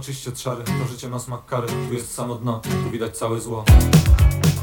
czyście szary, to życie ma smak kary. Tu jest samo dno, tu widać całe zło.